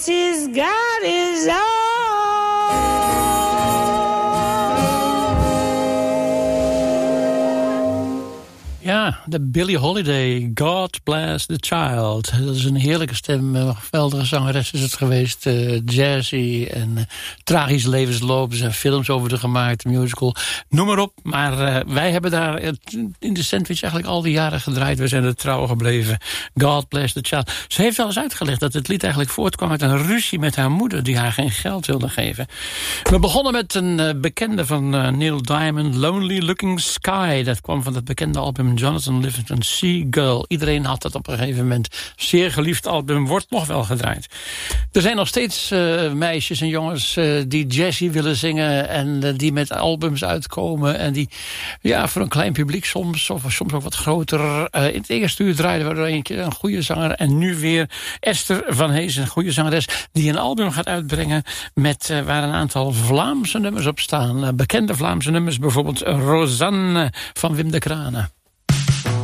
He's got his own. Ja, de Billie Holiday, God Bless the Child. Dat is een heerlijke stem, geweldige zangeres is het geweest. Jazzy en tragische levensloop. Er zijn films over de gemaakt, musical, noem maar op. Maar wij hebben daar in de Sandwich eigenlijk al die jaren gedraaid. We zijn er trouw gebleven. God Bless the Child. Ze heeft wel eens uitgelegd dat het lied eigenlijk voortkwam uit een ruzie met haar moeder die haar geen geld wilde geven. We begonnen met een bekende van Neil Diamond, Lonely Looking Sky. Dat kwam van het bekende album Jonathan Livingston Seagull. Iedereen had dat op een gegeven moment. Zeer geliefd album, wordt nog wel gedraaid. Er zijn nog steeds meisjes en jongens die jazzy willen zingen en die met albums uitkomen en die voor een klein publiek soms, of soms ook wat groter. In het eerste uur draaiden we er een goede zanger en nu weer Esther van Hees, een goede zangeres die een album gaat uitbrengen met waar een aantal Vlaamse nummers op staan. Bekende Vlaamse nummers, bijvoorbeeld Rosanne van Wim de Kranen.